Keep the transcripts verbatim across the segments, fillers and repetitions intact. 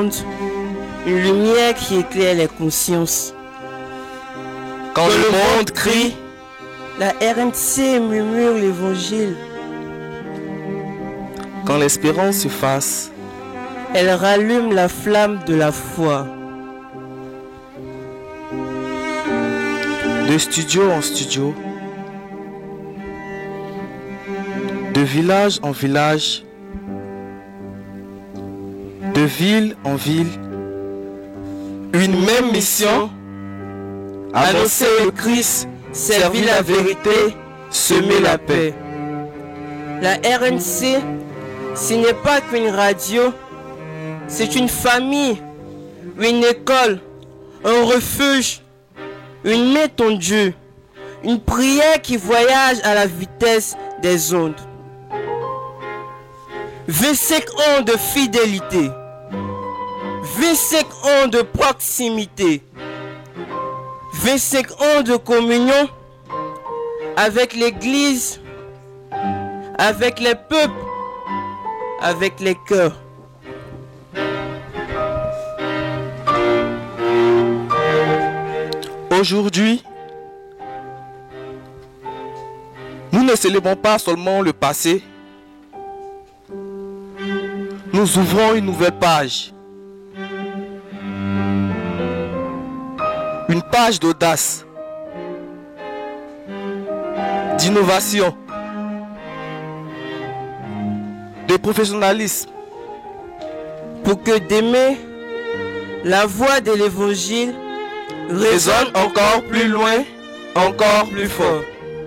une lumière qui éclaire les consciences. Quand, Quand le, le monde, monde crie, la R N C murmure l'évangile. Quand l'espérance s'efface, elle rallume la flamme de la foi. De studio en studio, de village en village, de ville en ville, une même mission, annoncer le Christ, servir la vérité, semer la paix. La R N C, ce n'est pas qu'une radio, c'est une famille, une école, un refuge, une main tendue, une prière qui voyage à la vitesse des ondes. vingt-cinq ans de fidélité, vingt-cinq ans de proximité, vingt-cinq ans de communion avec l'Église, avec les peuples, avec les cœurs. Aujourd'hui, nous ne célébrons pas seulement le passé, nous ouvrons une nouvelle page. Une page d'audace, d'innovation, de professionnalisme. Pour que demain, la voix de l'évangile résonne encore plus loin, encore plus fort.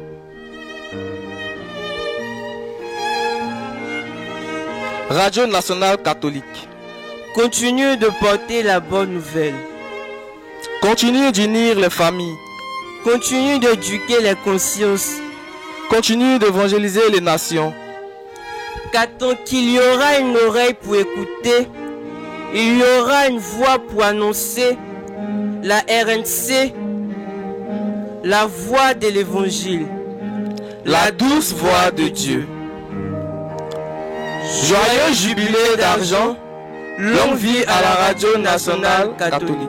Radio Nationale Catholique. Continue de porter la bonne nouvelle. Continue d'unir les familles. Continue d'éduquer les consciences. Continue d'évangéliser les nations. Car tant qu'il y aura une oreille pour écouter, il y aura une voix pour annoncer. La R N C, la voix de l'évangile, la douce voix de Dieu. Joyeux jubilé d'argent, longue vie à la Radio Nationale Catholique.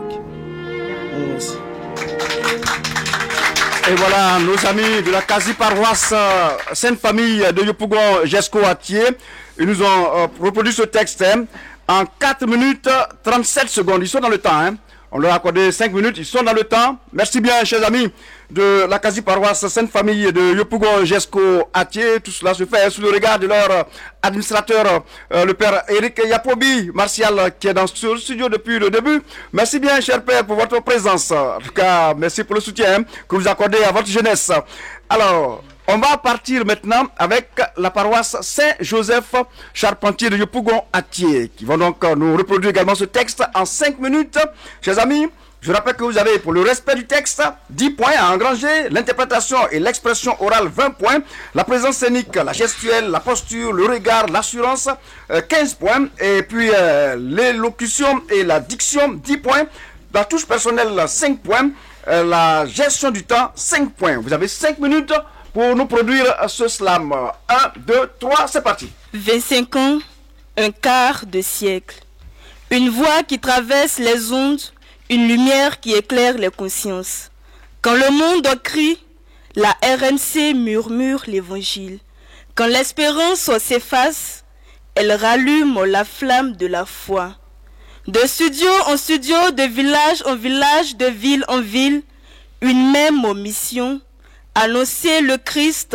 Et voilà nos amis de la quasi-paroisse Sainte-Famille de Yopougon-Jesco-Atié. Ils nous ont euh, reproduit ce texte hein, en quatre minutes trente-sept secondes. Ils sont dans le temps. Hein. On leur a accordé cinq minutes, ils sont dans le temps. Merci bien, chers amis de la quasi-paroisse Sainte-Famille de Yopougon-Jesco-Atié. Tout cela se fait sous le regard de leur administrateur, euh, le père Eric Yapobi Martial, qui est dans ce studio depuis le début. Merci bien, cher père, pour votre présence. En tout cas, merci pour le soutien que vous accordez à votre jeunesse. Alors, on va partir maintenant avec la paroisse Saint-Joseph Charpentier de Yopougon-Atié, qui vont donc nous reproduire également ce texte en cinq minutes. Chers amis, je rappelle que vous avez pour le respect du texte dix points à engranger, l'interprétation et l'expression orale vingt points, la présence scénique, la gestuelle, la posture, le regard, l'assurance euh, quinze points, et puis euh, l'élocution et la diction dix points, la touche personnelle cinq points, euh, la gestion du temps cinq points. Vous avez cinq minutes pour nous produire ce slam. un, deux, trois, c'est parti. vingt-cinq ans, un quart de siècle. Une voix qui traverse les ondes, une lumière qui éclaire les consciences. Quand le monde crie, la R N C murmure l'évangile. Quand l'espérance s'efface, elle rallume la flamme de la foi. De studio en studio, de village en village, de ville en ville, une même mission. Annoncer le Christ,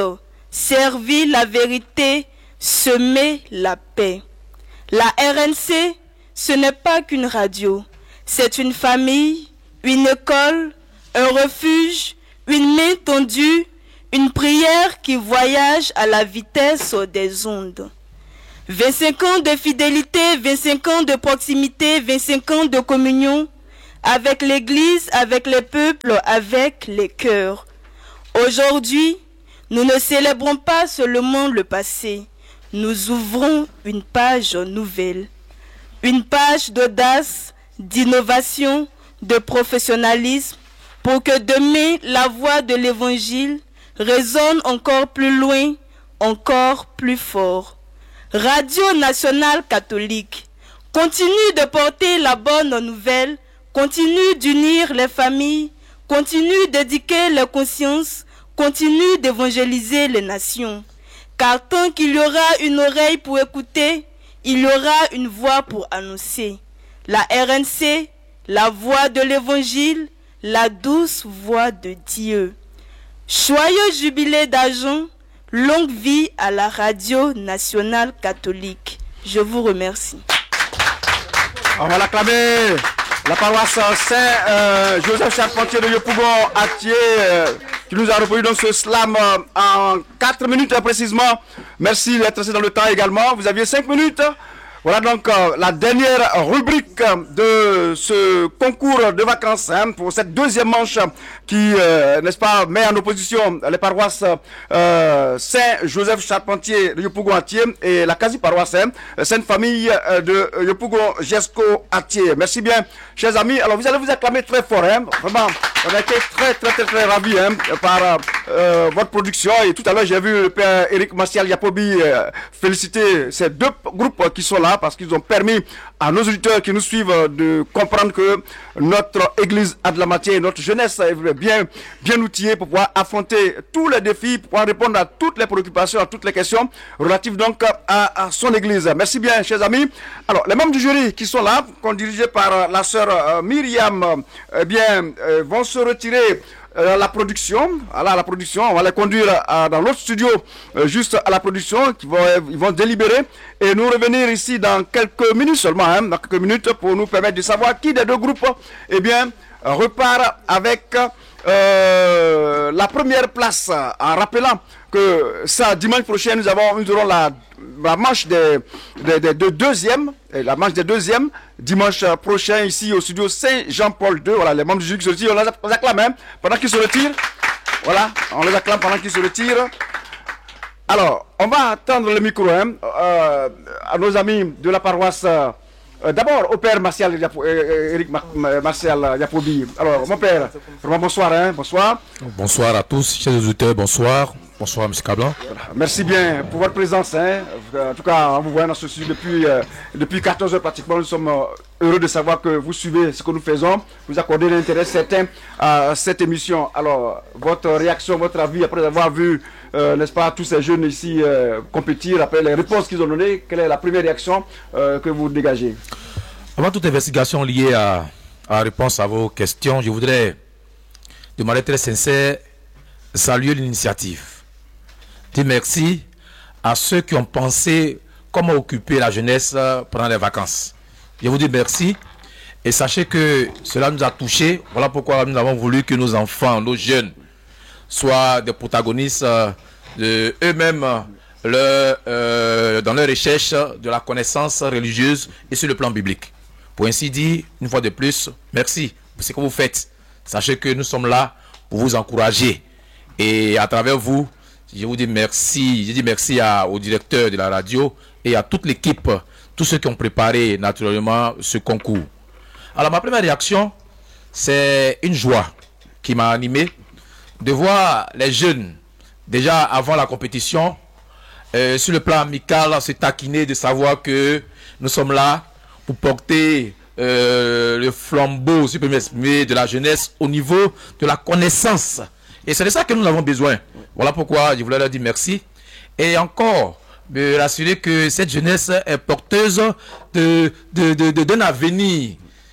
servir la vérité, semer la paix. La R N C, ce n'est pas qu'une radio, c'est une famille, une école, un refuge, une main tendue, une prière qui voyage à la vitesse des ondes. vingt-cinq ans de fidélité, vingt-cinq ans de proximité, vingt-cinq ans de communion, avec l'Église, avec les peuples, avec les cœurs. Aujourd'hui, nous ne célébrons pas seulement le passé, nous ouvrons une page nouvelle, une page d'audace, d'innovation, de professionnalisme, pour que demain la voix de l'Évangile résonne encore plus loin, encore plus fort. Radio Nationale Catholique, Continue de porter la bonne nouvelle, continue d'unir les familles, continue d'éduquer les consciences, continue d'évangéliser les nations. Car tant qu'il y aura une oreille pour écouter, il y aura une voix pour annoncer. La R N C, la voix de l'évangile, la douce voix de Dieu. Joyeux jubilé d'argent, longue vie à la radio nationale catholique. Je vous remercie. On va l'acclamer. La paroisse Saint-Joseph euh, Charpentier de Yopougon-Atié euh, qui nous a reproduit dans ce slam euh, en quatre minutes euh, précisément. Merci d'être resté dans le temps également. Vous aviez cinq minutes. Voilà donc euh, la dernière rubrique de ce concours de vacances hein, pour cette deuxième manche qui, euh, n'est-ce pas, met en opposition les paroisses euh, Saint-Joseph Charpentier de Yopougon-Atié et la quasi-paroisse hein, Sainte-Famille euh, de Yopougon-Jesco-Atié. Merci bien, chers amis. Alors vous allez vous acclamer très fort. Hein, vraiment, on a été très très très très ravis hein, par euh, votre production. Et tout à l'heure, j'ai vu le père Éric Martial Yapobi euh, féliciter ces deux groupes qui sont là, parce qu'ils ont permis à nos auditeurs qui nous suivent de comprendre que notre église a de la matière, notre jeunesse est bien, bien outillée pour pouvoir affronter tous les défis, pour pouvoir répondre à toutes les préoccupations, à toutes les questions relatives donc à, à son église. Merci bien, chers amis. Alors, les membres du jury qui sont là, dirigés par la sœur euh, Myriam, euh, eh bien, euh, vont se retirer Euh, la production, voilà, la production, on va les conduire à, dans l'autre studio, euh, juste à la production, qui vont, ils vont délibérer et nous revenir ici dans quelques minutes seulement, hein, dans quelques minutes pour nous permettre de savoir qui des deux groupes, eh bien, repart avec euh, la première place, en rappelant que ça, dimanche prochain, nous avons, nous aurons la, la manche des, des, des, des deuxièmes, la manche des deuxièmes, dimanche prochain, ici au studio Saint-Jean-Paul deux. Voilà, les membres du jury qui se retirent, on les acclame hein, pendant qu'ils se retirent. Voilà, on les acclame pendant qu'ils se retirent. Alors, on va attendre le micro hein, euh, à nos amis de la paroisse. Euh, D'abord au père Martial Yapo, euh, Éric Mar Martial Yapobi. Alors, mon père, vraiment bonsoir. Hein, bonsoir. Bonsoir à tous, chers auditeurs, bonsoir. Bonsoir, M. Cablan. Merci bien pour votre présence. Hein. En tout cas, on vous voit dans ce sujet depuis, euh, depuis quatorze heures pratiquement. Nous sommes euh, heureux de savoir que vous suivez ce que nous faisons. Vous accordez l'intérêt certain à cette émission. Alors, votre réaction, votre avis après avoir vu, euh, n'est-ce pas, tous ces jeunes ici euh, compétir, après les réponses qu'ils ont données, quelle est la première réaction euh, que vous dégagez? Avant toute investigation liée à, à la réponse à vos questions, je voudrais, de manière très sincère, saluer l'initiative. Dire merci à ceux qui ont pensé comment occuper la jeunesse pendant les vacances. Je vous dis merci et sachez que cela nous a touchés. Voilà pourquoi nous avons voulu que nos enfants, nos jeunes, soient des protagonistes de eux-mêmes leur, euh, dans leur recherche de la connaissance religieuse et sur le plan biblique. Pour ainsi dire, une fois de plus, merci pour ce que vous faites. Sachez que nous sommes là pour vous encourager et à travers vous, je vous dis merci, je dis merci à, au directeur de la radio et à toute l'équipe, tous ceux qui ont préparé naturellement ce concours. Alors ma première réaction, c'est une joie qui m'a animé de voir les jeunes, déjà avant la compétition, euh, sur le plan amical, se taquiner de savoir que nous sommes là pour porter euh, le flambeau, si je peux m'exprimer, de la jeunesse au niveau de la connaissance. Et c'est de ça que nous avons besoin. Voilà pourquoi je voulais leur dire merci. Et encore, me rassurer que cette jeunesse est porteuse de, de, de, de, d'un avenir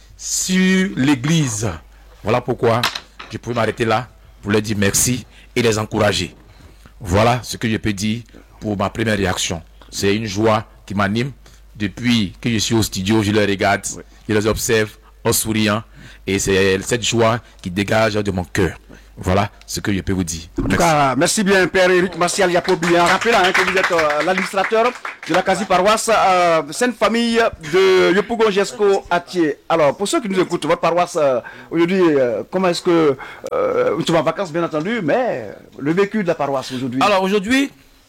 sur l'église. Voilà pourquoi je pouvais m'arrêter là pour leur dire merci et les encourager. Voilà ce que je peux dire pour ma première réaction. C'est une joie qui m'anime. Depuis que je suis au studio, je les regarde, je les observe en souriant. Et c'est cette joie qui dégage de mon cœur. Voilà ce que je peux vous dire. En tout cas, merci bien, Père Éric Martial Yapobi. En rappelant hein, que vous êtes euh, l'administrateur de la quasi-paroisse euh, Sainte-Famille de Yopougon-Jesco-Atié. Alors, pour ceux qui nous écoutent, votre paroisse, euh, aujourd'hui, euh, comment est-ce que... Euh, nous sommes en vacances, bien entendu, mais le vécu de la paroisse aujourd'hui. Alors, aujourd'hui,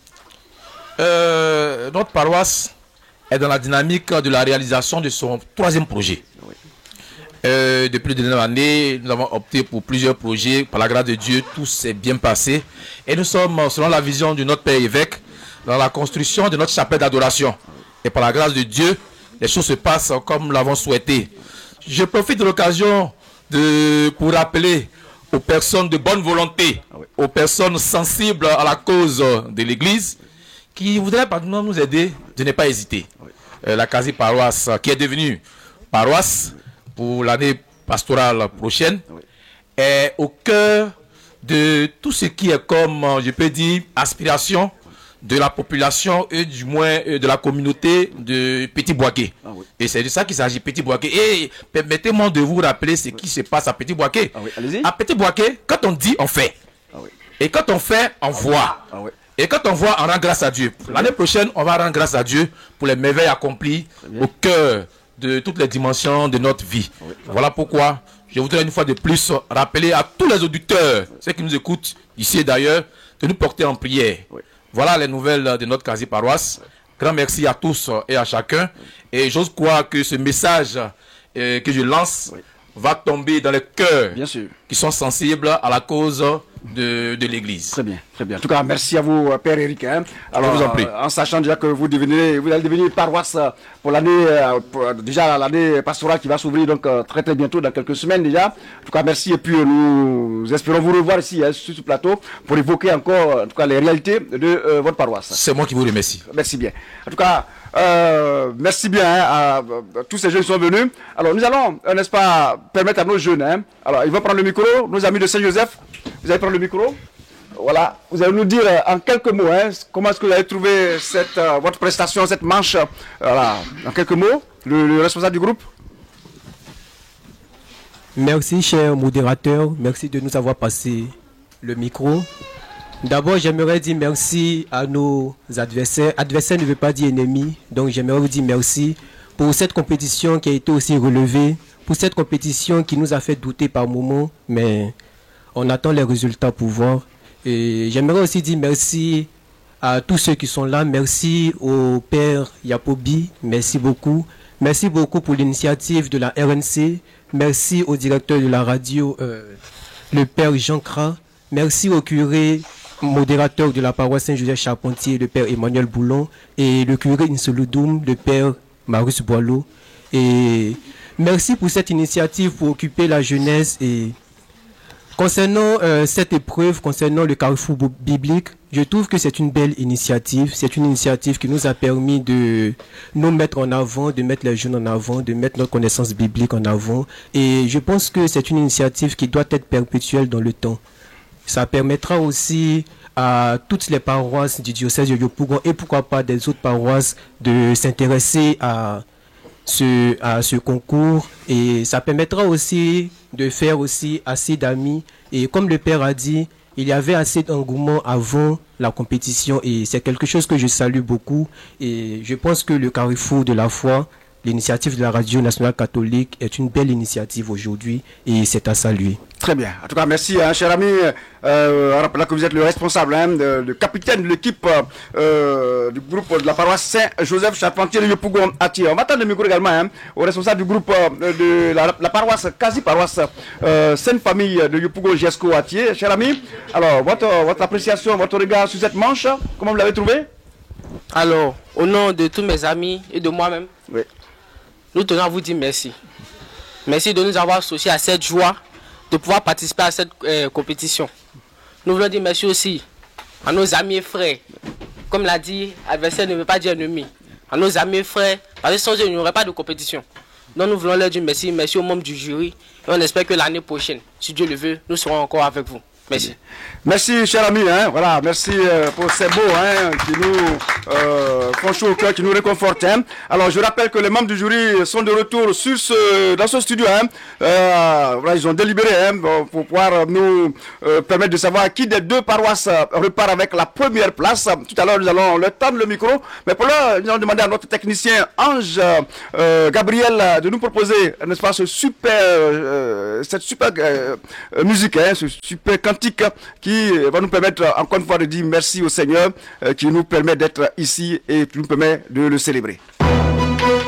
euh, notre paroisse est dans la dynamique de la réalisation de son troisième projet. Oui. Euh, depuis de dernières années, nous avons opté pour plusieurs projets. Par la grâce de Dieu, tout s'est bien passé. Et nous sommes, selon la vision de notre Père évêque, dans la construction de notre chapelle d'adoration. Et par la grâce de Dieu, les choses se passent comme nous l'avons souhaité. Je profite de l'occasion de, pour rappeler aux personnes de bonne volonté, aux personnes sensibles à la cause de l'Église, qui voudraient maintenant nous aider, de ne pas hésiter. Euh, la quasi-paroisse, qui est devenue paroisse pour l'année pastorale prochaine, est au cœur de tout ce qui est comme, je peux dire, aspiration de la population et du moins de la communauté de Petit Boaké. Ah oui. Et c'est de ça qu'il s'agit, Petit Boaké. Et permettez-moi de vous rappeler ce qui se passe à Petit Boaké. Ah oui. À Petit Boaké, quand on dit, on fait. Ah oui. Et quand on fait, on voit. Ah oui. Et quand on voit, on rend grâce à Dieu. L'année prochaine, on va rendre grâce à Dieu pour les merveilles accomplies au cœur de toutes les dimensions de notre vie. Ah oui. Voilà pourquoi je voudrais une fois de plus rappeler à tous les auditeurs, ceux qui nous écoutent ici et d'ailleurs, de nous porter en prière. Oui. Voilà les nouvelles de notre quasi-paroisse. Grand merci à tous et à chacun. Et j'ose croire que ce message euh, que je lance oui. va tomber dans les cœurs bien sûr. Qui sont sensibles à la cause de, de l'Église. Très bien, très bien. En tout cas, merci à vous, Père Éric. Hein. Alors, je vous en prie. En sachant déjà que vous devenez, vous allez devenir paroisse pour l'année, déjà l'année pastorale qui va s'ouvrir donc très très bientôt, dans quelques semaines déjà. En tout cas, merci et puis nous espérons vous revoir ici hein, sur ce plateau pour évoquer encore, en tout cas, les réalités de euh, votre paroisse. C'est moi qui vous remercie. Merci bien. En tout cas. Euh, merci bien hein, à, à, à tous ces jeunes qui sont venus. Alors nous allons, euh, n'est-ce pas, permettre à nos jeunes, hein, alors ils vont prendre le micro, nos amis de Saint-Joseph, vous allez prendre le micro. Voilà, vous allez nous dire euh, en quelques mots, hein, comment est-ce que vous avez trouvé cette, euh, votre prestation, cette manche, euh, voilà, en quelques mots, le, le responsable du groupe. Merci cher modérateur, merci de nous avoir passé le micro. D'abord, j'aimerais dire merci à nos adversaires. Adversaire ne veut pas dire ennemi. Donc, j'aimerais vous dire merci pour cette compétition qui a été aussi relevée, pour cette compétition qui nous a fait douter par moments, mais on attend les résultats pour voir. Et j'aimerais aussi dire merci à tous ceux qui sont là. Merci au père Yapobi. Merci beaucoup. Merci beaucoup pour l'initiative de la R N C. Merci au directeur de la radio, euh, le père Jean Kra. Merci au curé modérateur de la paroisse Saint-Joseph Charpentier, le père Emmanuel Boulon, et le curé Insoludum, le père Marius Boileau. Et merci pour cette initiative pour occuper la jeunesse. Et concernant euh, cette épreuve, concernant le carrefour biblique, je trouve que c'est une belle initiative. C'est une initiative qui nous a permis de nous mettre en avant, de mettre les jeunes en avant, de mettre notre connaissance biblique en avant. Et je pense que c'est une initiative qui doit être perpétuelle dans le temps. Ça permettra aussi à toutes les paroisses du diocèse de Yopougon et pourquoi pas des autres paroisses de s'intéresser à ce, à ce concours. Et ça permettra aussi de faire aussi assez d'amis. Et comme le père a dit, il y avait assez d'engouement avant la compétition et c'est quelque chose que je salue beaucoup. Et je pense que le carrefour de la foi, l'initiative de la Radio Nationale Catholique est une belle initiative aujourd'hui et c'est à saluer. Très bien. En tout cas, merci, hein, cher ami. Euh, rappelons que vous êtes le responsable, hein, le, le capitaine de l'équipe euh, du groupe de la paroisse Saint-Joseph Charpentier de Yopougon Atier. On va attendre le micro également hein, au responsable du groupe euh, de la, la paroisse, quasi-paroisse euh, Sainte-Famille de Yopougon Jesco Atier. Cher ami, alors, votre, votre appréciation, votre regard sur cette manche, comment vous l'avez trouvé? Alors, au nom de tous mes amis et de moi-même, oui. Nous tenons à vous dire merci. Merci de nous avoir associés à cette joie de pouvoir participer à cette euh, compétition. Nous voulons dire merci aussi à nos amis et frères. Comme l'a dit, adversaire ne veut pas dire ennemi. À nos amis et frères, parce que sans eux, il n'y aurait pas de compétition. Donc nous voulons leur dire merci, merci aux membres du jury. Et on espère que l'année prochaine, si Dieu le veut, nous serons encore avec vous. Merci. Merci, cher ami. Hein, voilà, merci euh, pour ces mots hein, qui nous euh, font chaud au cœur, qui nous réconfortent. Hein. Alors, je rappelle que les membres du jury sont de retour sur ce, dans ce studio. Hein. Euh, voilà, ils ont délibéré hein, pour pouvoir nous euh, permettre de savoir qui des deux paroisses repart avec la première place. Tout à l'heure, nous allons leur tendre le micro. Mais pour l'heure, nous allons demander à notre technicien Ange euh, Gabriel de nous proposer, n'est-ce pas, ce super, euh, cette super euh, musique, hein, ce super cantique qui va nous permettre encore une fois de dire merci au Seigneur euh, qui nous permet d'être ici et qui nous permet de le célébrer.